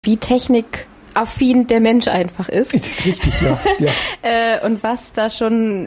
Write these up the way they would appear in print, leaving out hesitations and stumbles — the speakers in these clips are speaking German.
wie technikaffin der Mensch einfach ist. Das ist richtig, ja. Und was da schon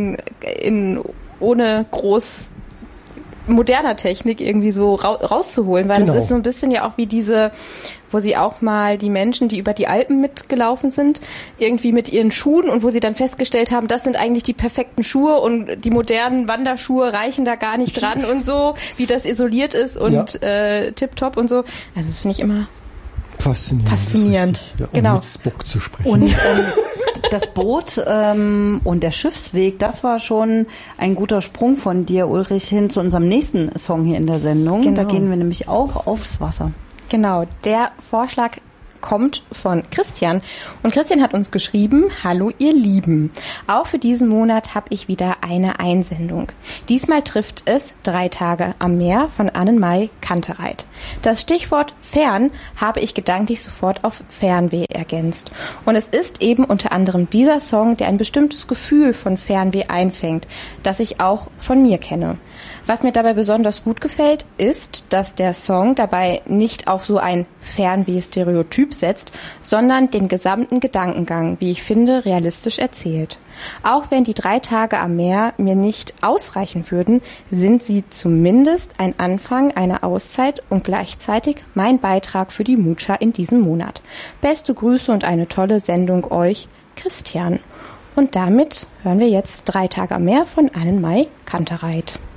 ohne groß moderner Technik irgendwie so rauszuholen, weil das ist so ein bisschen ja auch wie diese, wo sie auch mal die Menschen, die über die Alpen mitgelaufen sind, irgendwie mit ihren Schuhen und wo sie dann festgestellt haben, das sind eigentlich die perfekten Schuhe und die modernen Wanderschuhe reichen da gar nicht dran und so, wie das isoliert ist und tipptopp und so. Also das finde ich immer faszinierend. Ja, um genau. mit Spock zu sprechen. Und das Boot und der Schiffsweg, das war schon ein guter Sprung von dir, Ulrich, hin zu unserem nächsten Song hier in der Sendung. Genau. Da gehen wir nämlich auch aufs Wasser. Genau, der Vorschlag kommt von Christian. Und Christian hat uns geschrieben: Hallo ihr Lieben, auch für diesen Monat habe ich wieder eine Einsendung. Diesmal trifft es 3 Tage am Meer von Annenmai Kantereit. Das Stichwort fern habe ich gedanklich sofort auf Fernweh ergänzt. Und es ist eben unter anderem dieser Song, der ein bestimmtes Gefühl von Fernweh einfängt, das ich auch von mir kenne. Was mir dabei besonders gut gefällt, ist, dass der Song dabei nicht auf so ein Fernweh-Stereotyp setzt, sondern den gesamten Gedankengang, wie ich finde, realistisch erzählt. Auch wenn die 3 Tage am Meer mir nicht ausreichen würden, sind sie zumindest ein Anfang einer Auszeit und gleichzeitig mein Beitrag für die Mutscha in diesem Monat. Beste Grüße und eine tolle Sendung euch, Christian. Und damit hören wir jetzt 3 Tage am Meer von Annenmai Kantereit.